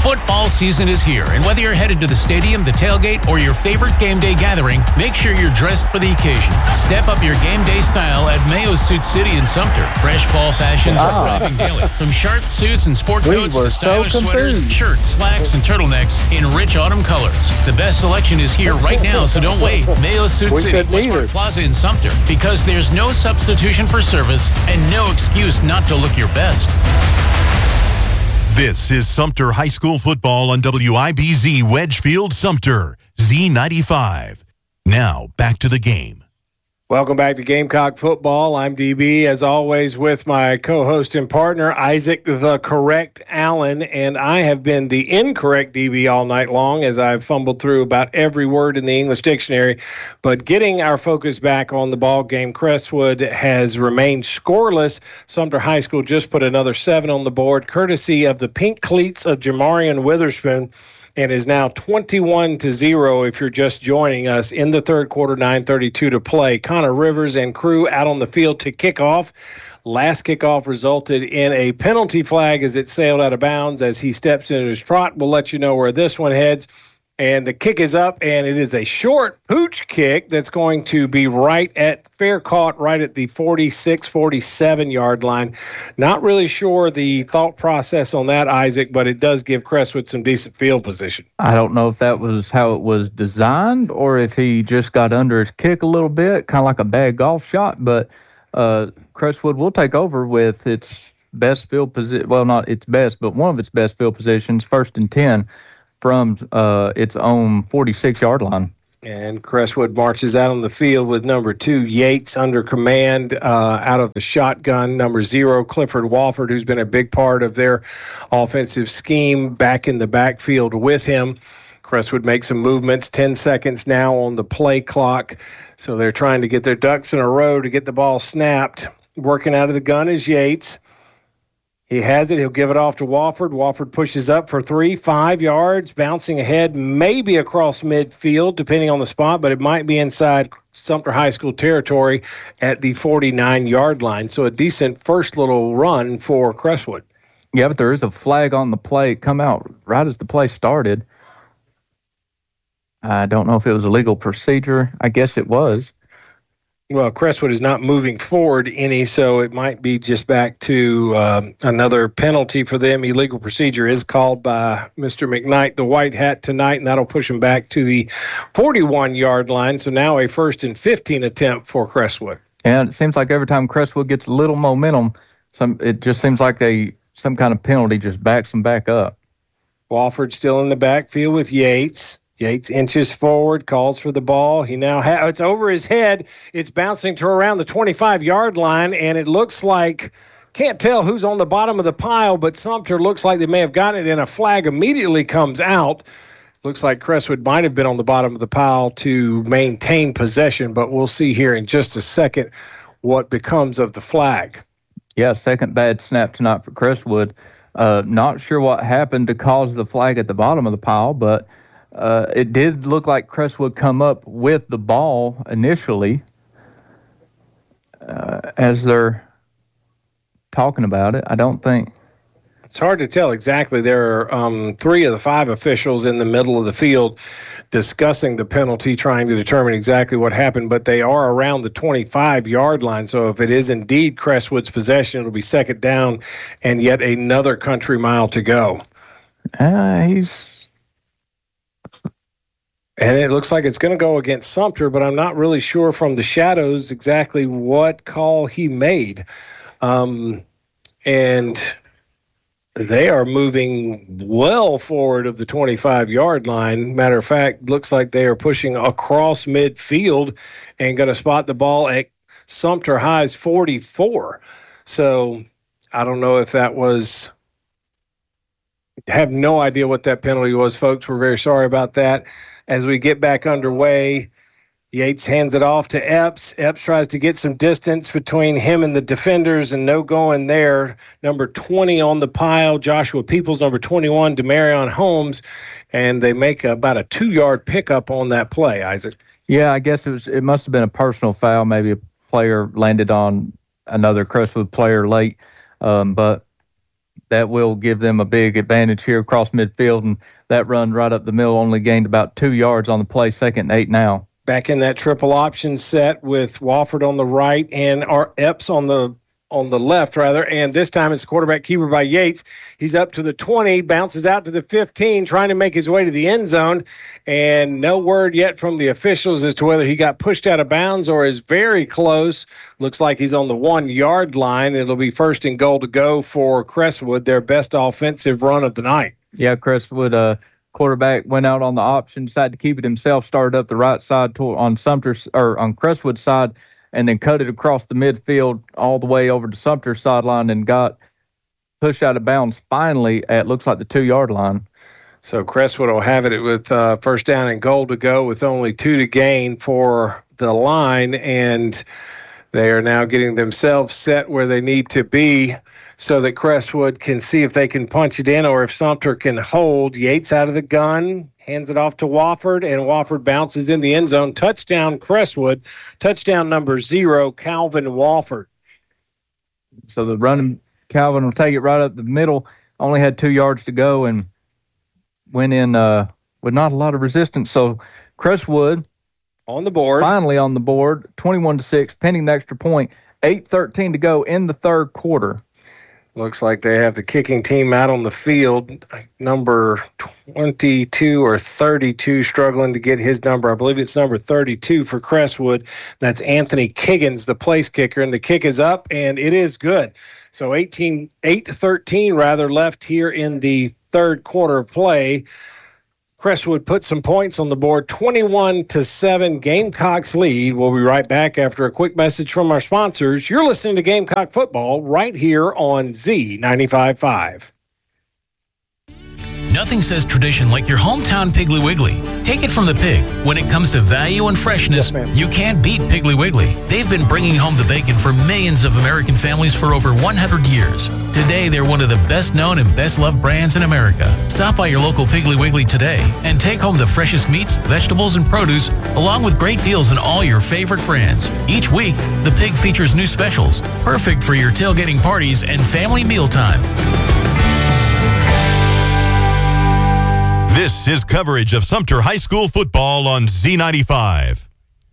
Football season is here, and whether you're headed to the stadium, the tailgate, or your favorite game day gathering, make sure you're dressed for the occasion. Step up your game day style at Mayo Suit City in Sumter. Fresh fall fashions are arriving daily. From sharp suits and sport coats to stylish sweaters, shirts, slacks, and turtlenecks in rich autumn colors. The best selection is here right now, so don't wait. Mayo Suit City, Westport Plaza in Sumter, because there's no substitution for service and no excuse not to look your best. This is Sumter High School football on WIBZ Wedgefield, Sumter, Z95. Now, back to the game. Welcome back to Gamecock Football. I'm DB, as always, with my co-host and partner, Isaac the Correct Allen, and I have been the incorrect DB all night long as I've fumbled through about every word in the English dictionary. But getting our focus back on the ball game, Crestwood has remained scoreless. Sumter High School just put another 7 on the board, courtesy of the pink cleats of Jamarian Witherspoon, and is now 21-0 if you're just joining us in the third quarter, 9:32 to play. Connor Rivers and crew out on the field to kick off. Last kickoff resulted in a penalty flag as it sailed out of bounds. As he steps into his trot, we'll let you know where this one heads. And the kick is up, and it is a short pooch kick that's going to be right at fair caught, right at the 46, 47-yard line. Not really sure the thought process on that, Isaac, but it does give Crestwood some decent field position. I don't know if that was how it was designed or if he just got under his kick a little bit, kind of like a bad golf shot, but Crestwood will take over with its best field position. Well, not its best, but one of its best field positions, 1st and 10. From its own 46-yard line. And Crestwood marches out on the field with number 2, Yates, under command out of the shotgun. Number 0, Clifford Walford, who's been a big part of their offensive scheme, back in the backfield with him. Crestwood makes some movements, 10 seconds now on the play clock. So they're trying to get their ducks in a row to get the ball snapped. Working out of the gun is Yates. He has it. He'll give it off to Wofford. Wofford pushes up for 3, 5 yards, bouncing ahead, maybe across midfield, depending on the spot, but it might be inside Sumter High School territory at the 49-yard line. So a decent first little run for Crestwood. Yeah, but there is a flag on the play. Come out right as the play started. I don't know if it was a legal procedure. I guess it was. Well, Crestwood is not moving forward any, so it might be just back to another penalty for them. Illegal procedure is called by Mr. McKnight, the white hat, tonight, and that'll push him back to the 41-yard line. So now a 1st and 15 attempt for Crestwood. And it seems like every time Crestwood gets a little momentum, it just seems like some kind of penalty just backs them back up. Walford still in the backfield with Yates. Yates inches forward, calls for the ball. He now it's over his head. It's bouncing to around the 25-yard line, and it looks like, can't tell who's on the bottom of the pile, but Sumter looks like they may have gotten it, and a flag immediately comes out. Looks like Crestwood might have been on the bottom of the pile to maintain possession, but we'll see here in just a second what becomes of the flag. Yeah, second bad snap tonight for Crestwood. Not sure what happened to cause the flag at the bottom of the pile, but it did look like Crestwood come up with the ball initially as they're talking about it. I don't think. It's hard to tell exactly. There are 3 of the 5 officials in the middle of the field discussing the penalty, trying to determine exactly what happened, but they are around the 25-yard line. So if it is indeed Crestwood's possession, it'll be second down and yet another country mile to go. And it looks like it's going to go against Sumter, but I'm not really sure from the shadows exactly what call he made. And they are moving well forward of the 25-yard line. Matter of fact, looks like they are pushing across midfield and going to spot the ball at Sumter High's 44. So I don't know if that was – have no idea what that penalty was, folks. We're very sorry about that. As we get back underway, Yates hands it off to Epps. Epps tries to get some distance between him and the defenders, and no going there. Number 20 on the pile, Joshua Peoples. Number 21, Demarion Holmes. And they make about a 2-yard pickup on that play, Isaac. Yeah, I guess it must have been a personal foul. Maybe a player landed on another Crestwood player late. But that will give them a big advantage here across midfield. And that run right up the middle only gained about 2 yards on the play, 2nd and 8 now. Back in that triple option set with Wofford on the right and Epps on the left, rather. And this time it's quarterback keeper by Yates. He's up to the 20, bounces out to the 15, trying to make his way to the end zone. And no word yet from the officials as to whether he got pushed out of bounds or is very close. Looks like he's on the 1-yard line. It'll be 1st and goal to go for Crestwood, their best offensive run of the night. Yeah, Crestwood, quarterback went out on the option, decided to keep it himself, started up the right side on Crestwood's side, and then cut it across the midfield all the way over to Sumter's sideline and got pushed out of bounds finally at, looks like, the 2-yard line. So Crestwood will have it with 1st down and goal to go with only 2 to gain for the line, and they are now getting themselves set where they need to be so that Crestwood can see if they can punch it in or if Sumter can hold. Yates out of the gun, hands it off to Wofford, and Wofford bounces in the end zone. Touchdown Crestwood. Touchdown number 0, Calvin Wofford. So the running Calvin will take it right up the middle. Only had 2 yards to go and went in with not a lot of resistance. So Crestwood on the board. Finally on the board, 21-6, pending the extra point. 8:13 to go in the third quarter. Looks like they have the kicking team out on the field. Number 22 or 32 struggling to get his number. I believe it's number 32 for Crestwood. That's Anthony Kiggins, the place kicker, and the kick is up, and it is good. So 8:13 rather left here in the third quarter of play. Crestwood put some points on the board, 21-7, Gamecocks lead. We'll be right back after a quick message from our sponsors. You're listening to Gamecock Football right here on Z95.5. Nothing says tradition like your hometown Piggly Wiggly. Take it from the pig. When it comes to value and freshness, you can't beat Piggly Wiggly. They've been bringing home the bacon for millions of American families for over 100 years. Today, they're one of the best-known and best-loved brands in America. Stop by your local Piggly Wiggly today and take home the freshest meats, vegetables, and produce, along with great deals on all your favorite brands. Each week, the pig features new specials, perfect for your tailgating parties and family mealtime. This is coverage of Sumter High School football on Z95.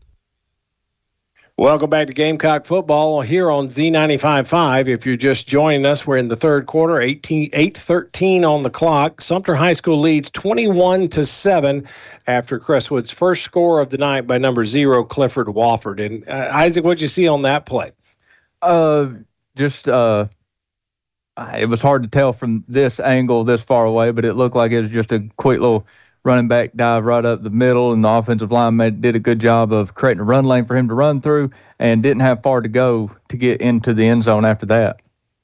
Welcome back to Gamecock Football here on Z95.5. If you're just joining us, we're in the third quarter, 8:13 on the clock. Sumter High School leads 21-7 after Crestwood's first score of the night by number 0, Clifford Wofford. And Isaac, what'd you see on that play? It was hard to tell from this angle this far away, but it looked like it was just a quick little running back dive right up the middle, and the offensive line did a good job of creating a run lane for him to run through and didn't have far to go to get into the end zone after that.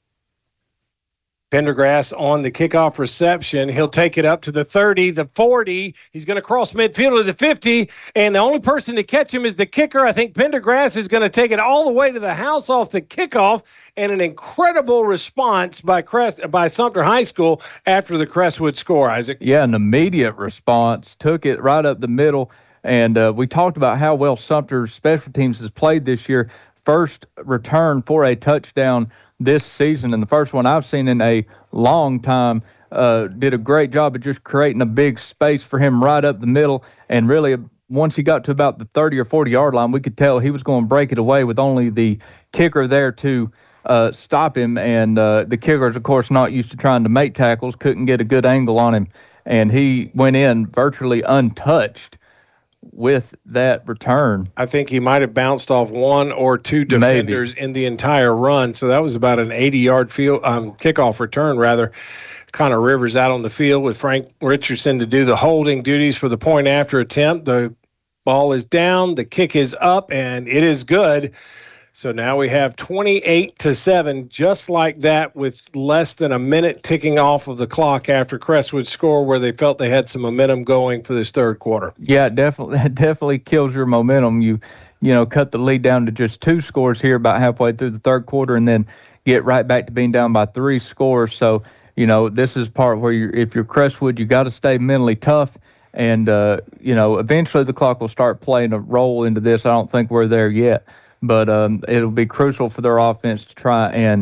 Pendergrass on the kickoff reception. He'll take it up to the 30, the 40. He's going to cross midfield to the 50, and the only person to catch him is the kicker. I think Pendergrass is going to take it all the way to the house off the kickoff, and an incredible response by Sumter High School after the Crestwood score, Isaac. Yeah, an immediate response. Took it right up the middle, and we talked about how well Sumter's special teams has played this year. First return for a touchdown this season, and the first one I've seen in a long time. Did a great job of just creating a big space for him right up the middle, and really once he got to about the 30 or 40-yard line, we could tell he was going to break it away with only the kicker there to stop him, and the kicker's, of course, not used to trying to make tackles, couldn't get a good angle on him, and he went in virtually untouched with that return. I think he might have bounced off one or two defenders in the entire run, so that was about an 80-yard kickoff return, rather. Connor Rivers out on the field with Frank Richardson to do the holding duties for the point after attempt. The ball is down, the kick is up, and it is good. So now we have 28-7, just like that, with less than a minute ticking off of the clock after Crestwood score, where they felt they had some momentum going for this third quarter. Yeah, it definitely kills your momentum. You cut the lead down to just 2 scores here about halfway through the third quarter, and then get right back to being down by 3 scores. So, this is part where if you're Crestwood, you got to stay mentally tough. And, eventually the clock will start playing a role into this. I don't think we're there yet. But it'll be crucial for their offense to try and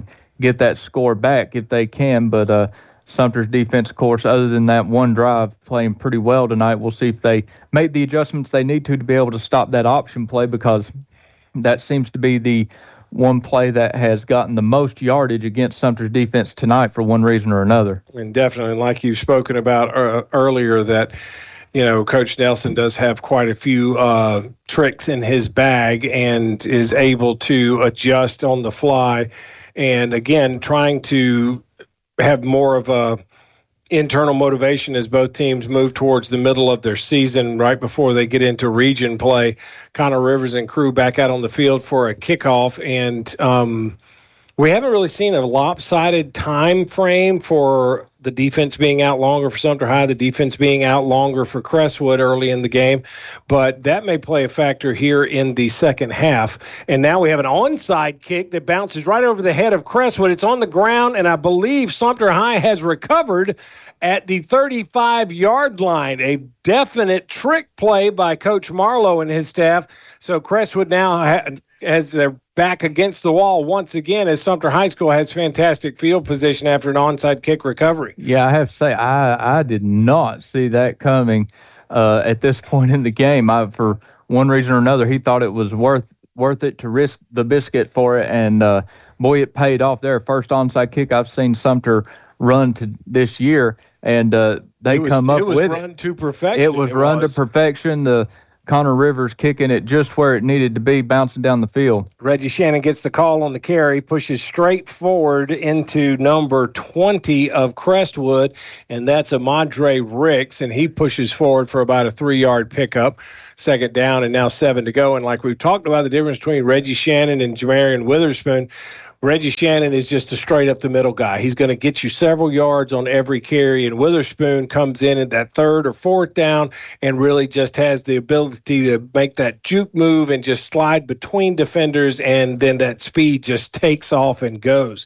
get that score back if they can. But Sumter's defense, of course, other than that one drive, playing pretty well tonight. We'll see if they make the adjustments they need to be able to stop that option play, because that seems to be the one play that has gotten the most yardage against Sumter's defense tonight for one reason or another. And definitely, like you've spoken about earlier, that Coach Nelson does have quite a few tricks in his bag and is able to adjust on the fly. And again, trying to have more of a internal motivation as both teams move towards the middle of their season right before they get into region play. Connor Rivers and crew back out on the field for a kickoff. And we haven't really seen a lopsided time frame for the defense being out longer for Sumter High, the defense being out longer for Crestwood early in the game, but that may play a factor here in the second half. And now we have an onside kick that bounces right over the head of Crestwood. It's on the ground, and I believe Sumter High has recovered at the 35-yard line. A definite trick play by Coach Marlowe and his staff. So Crestwood now has their back against the wall once again, as Sumter High School has fantastic field position after an onside kick recovery. Yeah, I have to say, I did not see that coming at this point in the game. For one reason or another, he thought it was worth it to risk the biscuit for it, and boy, it paid off there. First onside kick I've seen Sumter run to this year, and they come up with it. It was run to perfection. It was run to perfection. The Connor Rivers kicking it just where it needed to be, bouncing down the field. Reggie Shannon gets the call on the carry, pushes straight forward into number 20 of Crestwood, and that's Amadre Ricks, and he pushes forward for about a 3-yard pickup. Second down and now 7 to go. And like we've talked about the difference between Reggie Shannon and Jamarian Witherspoon, Reggie Shannon is just a straight-up-the-middle guy. He's going to get you several yards on every carry, and Witherspoon comes in at that third or fourth down and really just has the ability to make that juke move and just slide between defenders, and then that speed just takes off and goes.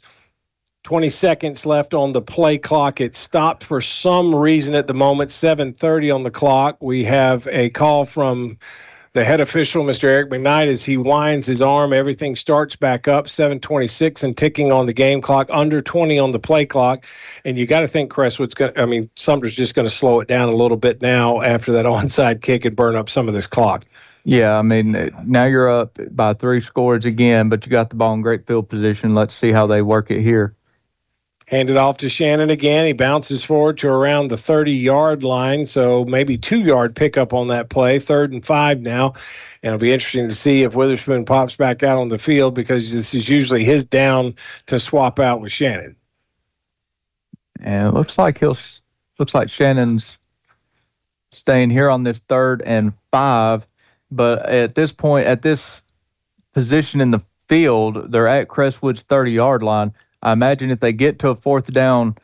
20 seconds left on the play clock. It stopped for some reason at the moment, 7:30 on the clock. We have a call from the head official, Mr. Eric McKnight, as he winds his arm. Everything starts back up, 7:26 and ticking on the game clock, under 20 on the play clock. And you got to think Sumter's just going to slow it down a little bit now after that onside kick and burn up some of this clock. Yeah, now you're up by 3 scores again, but you got the ball in great field position. Let's see how they work it here. Hand it off to Shannon again. He bounces forward to around the 30-yard line, so maybe 2-yard pickup on that play. 3rd and 5 now. And it'll be interesting to see if Witherspoon pops back out on the field, because this is usually his down to swap out with Shannon. And it looks like Shannon's staying here on this 3rd and 5. But at this point, at this position in the field, they're at Crestwood's 30-yard line. I imagine if they get to a 4th down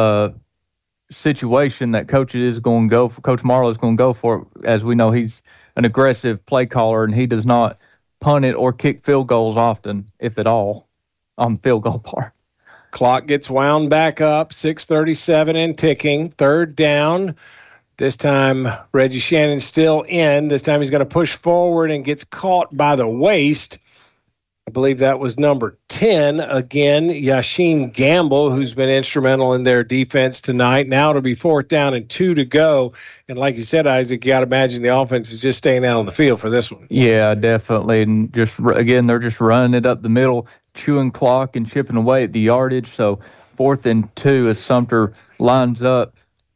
situation that Coach Marlowe is going to go for, as we know, he's an aggressive play caller, and he does not punt it or kick field goals often, if at all, on the field goal part. Clock gets wound back up, 6:37 and ticking. 3rd down. This time, Reggie Shannon's still in. This time he's going to push forward and gets caught by the waist. I believe that was number 10, again, Yashim Gamble, who's been instrumental in their defense tonight. Now it'll be 4th down and 2 to go. And like you said, Isaac, you got to imagine the offense is just staying out on the field for this one. Yeah, definitely. And they're just running it up the middle, chewing clock and chipping away at the yardage. So 4th and 2 as Sumter lines up.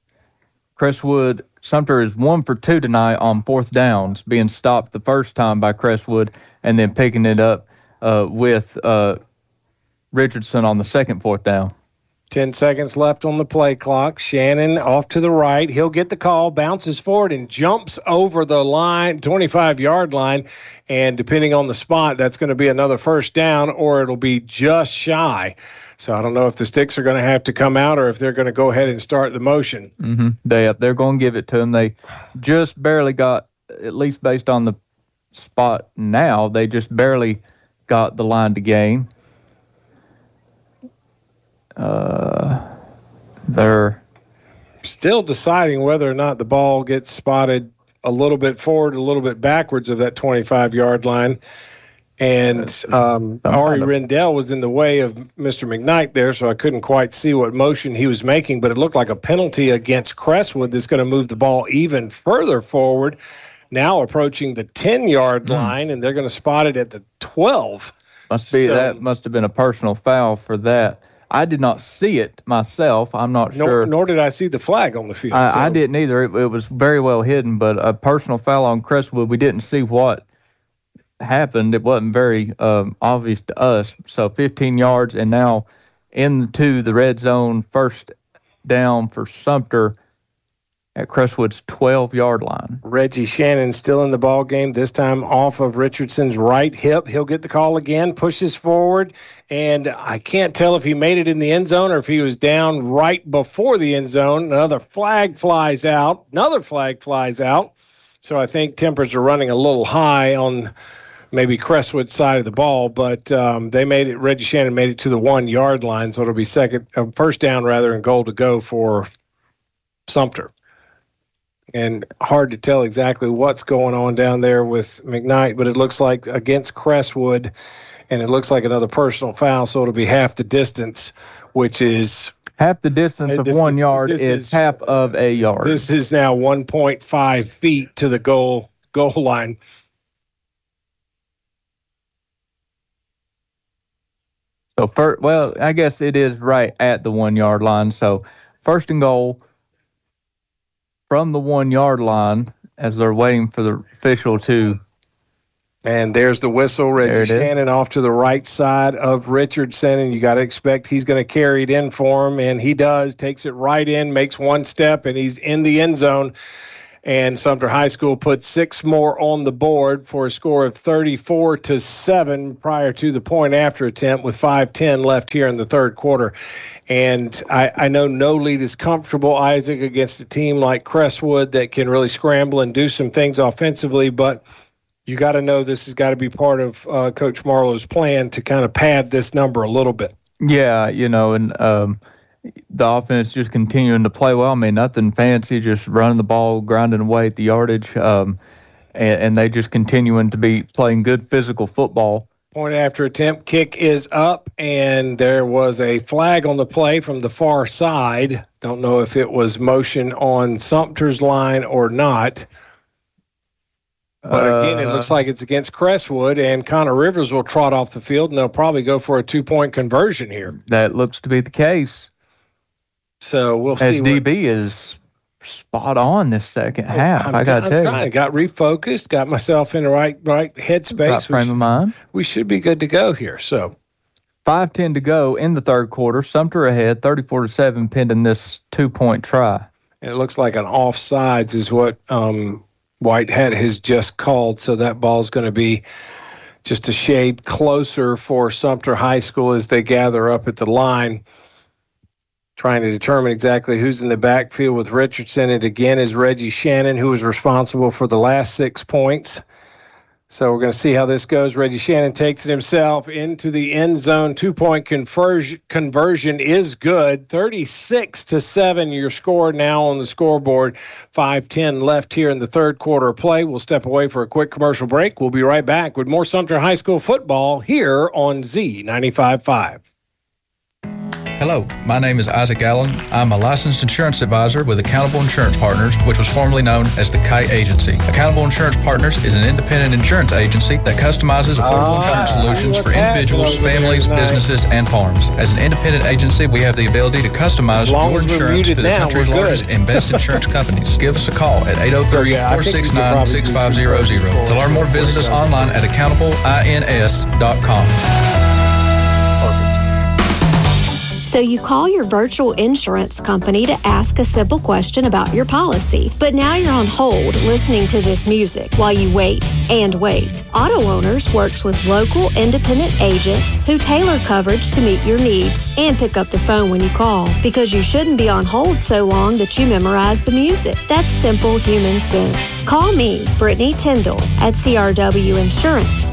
Sumter is 1 for 2 tonight on 4th downs, being stopped the first time by Crestwood and then picking it up with Richardson on the second 4th down. 10 seconds left on the play clock. Shannon off to the right. He'll get the call, bounces forward, and jumps over the line, 25-yard line. And depending on the spot, that's going to be another 1st down, or it'll be just shy. So I don't know if the sticks are going to have to come out or if they're going to go ahead and start the motion. Mm-hmm. They're going to give it to them. They just barely got, at least based on the spot now, they just barely got the line to gain. They're still deciding whether or not the ball gets spotted a little bit forward, a little bit backwards of that 25-yard line. And Ari Rendell was in the way of Mr. McKnight there, so I couldn't quite see what motion he was making, but it looked like a penalty against Crestwood that's going to move the ball even further forward, now approaching the 10-yard line, and they're going to spot it at the 12. That must have been a personal foul for that. I did not see it myself. I'm not sure. Nor did I see the flag on the field. I didn't either. It was very well hidden, but a personal foul on Crestwood, we didn't see what happened. It wasn't very obvious to us. So 15 yards, and now into the red zone, first down for Sumter at Crestwood's 12-yard line. Reggie Shannon still in the ball game, this time off of Richardson's right hip. He'll get the call again, pushes forward, and I can't tell if he made it in the end zone or if he was down right before the end zone. Another flag flies out. So I think tempers are running a little high on maybe Crestwood's side of the ball, but they made it. Reggie Shannon made it to the 1-yard line, so it'll be first down and goal to go for Sumter. And hard to tell exactly what's going on down there with McKnight, but it looks like against Crestwood, and it looks like another personal foul, so it'll be half the distance, which is half the distance of 1 yard is half of a yard. This is now 1.5 feet to the goal line. So, I guess it is right at the 1 yard line. So, first and goal from the 1 yard line as they're waiting for the official to. And there's the whistle. Reggie Shannon off to the right side of Richardson, and you got to expect he's going to carry it in for him, and he does. Takes it right in, makes one step, and he's in the end zone. And Sumter High School put 6 more on the board for a score of 34-7 prior to the point after attempt with 5:10 left here in the third quarter. And I know no lead is comfortable, Isaac, against a team like Crestwood that can really scramble and do some things offensively, but you got to know this has got to be part of Coach Marlowe's plan to kind of pad this number a little bit. Yeah, and the offense just continuing to play well. I mean, nothing fancy, just running the ball, grinding away at the yardage, and they just continuing to be playing good physical football. Point after attempt, kick is up, and there was a flag on the play from the far side. Don't know if it was motion on Sumter's line or not. But again, it looks like it's against Crestwood, and Connor Rivers will trot off the field, and they'll probably go for a 2-point conversion here. That looks to be the case. So we'll see. As DB is spot on this second half, I got to tell you. I got refocused, got myself in the right headspace. Right frame of mind. We should be good to go here. So 5:10 to go in the third quarter. Sumter ahead, 34-7, pending this 2-point try. And it looks like an offsides is what Whitehead has just called. So that ball's going to be just a shade closer for Sumter High School as they gather up at the line, trying to determine exactly who's in the backfield with Richardson. And again is Reggie Shannon, who was responsible for the last 6 points. So we're going to see how this goes. Reggie Shannon takes it himself into the end zone. 2-point conversion is good. 36-7, your score now on the scoreboard. 5:10 left here in the third quarter of play. We'll step away for a quick commercial break. We'll be right back with more Sumter High School football here on Z95.5. Hello, my name is Isaac Allen. I'm a licensed insurance advisor with Accountable Insurance Partners, which was formerly known as the Kite Agency. Accountable Insurance Partners is an independent insurance agency that customizes affordable insurance solutions for individuals, families, businesses, and farms. As an independent agency, we have the ability to customize your insurance to the country's largest and best insurance companies. Give us a call at 803-469-6500. To learn more, visit us online at accountableins.com. So you call your virtual insurance company to ask a simple question about your policy. But now you're on hold listening to this music while you wait and wait. Auto Owners works with local independent agents who tailor coverage to meet your needs and pick up the phone when you call, because you shouldn't be on hold so long that you memorize the music. That's simple human sense. Call me, Brittany Tyndall, at CRW Insurance,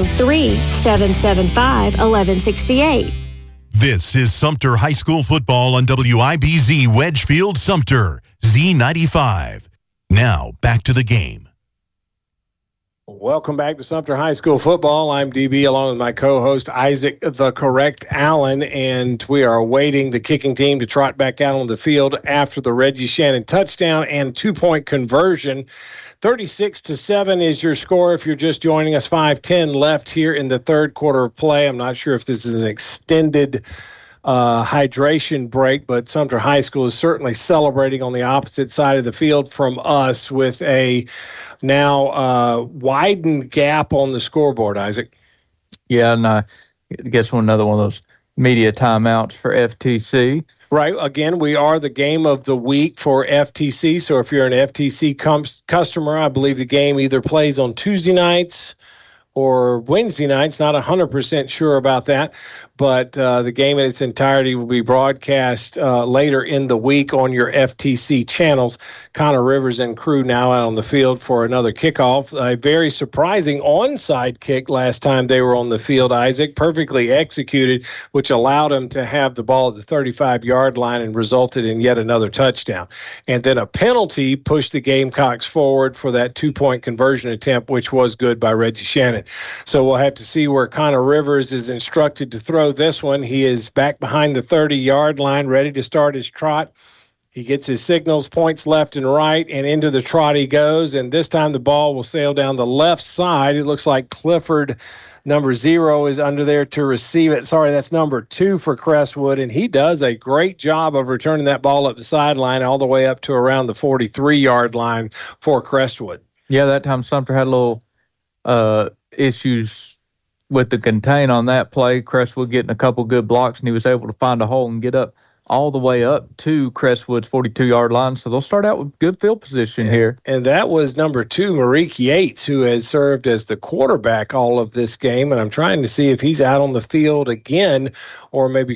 803-775-1168. This is Sumter High School football on WIBZ Wedgefield Sumter, Z95. Now, back to the game. Welcome back to Sumter High School football. I'm DB along with my co-host Isaac the Correct Allen, and we are awaiting the kicking team to trot back out on the field after the Reggie Shannon touchdown and 2-point conversion. 36-7 is your score if you're just joining us. 5:10 left here in the third quarter of play. I'm not sure if this is an extended hydration break, but Sumter High School is certainly celebrating on the opposite side of the field from us with a now widened gap on the scoreboard, Isaac. Yeah, and I guess another one of those media timeouts for FTC. Right. Again, we are the game of the week for FTC. So if you're an FTC customer, I believe the game either plays on Tuesday nights or Wednesday nights. Not 100% sure about that, but the game in its entirety will be broadcast later in the week on your FTC channels. Connor Rivers and crew now out on the field for another kickoff. A very surprising onside kick last time they were on the field, Isaac. Perfectly executed, which allowed them to have the ball at the 35-yard line and resulted in yet another touchdown. And then a penalty pushed the Gamecocks forward for that 2-point conversion attempt, which was good by Reggie Shannon. So we'll have to see where Connor Rivers is instructed to throw this one. He is back behind the 30-yard line, ready to start his trot. He gets his signals, points left and right, and into the trot he goes. And this time the ball will sail down the left side. It looks like Clifford, number 0, is under there to receive it. Sorry, that's number 2 for Crestwood, and he does a great job of returning that ball up the sideline all the way up to around the 43-yard line for Crestwood. Yeah, that time Sumter had a little issues with the contain on that play. Crestwood getting a couple good blocks, and he was able to find a hole and get up all the way up to Crestwood's 42-yard line. So they'll start out with good field position here. And that was number 2, Marique Yates, who has served as the quarterback all of this game. And I'm trying to see if he's out on the field again, or maybe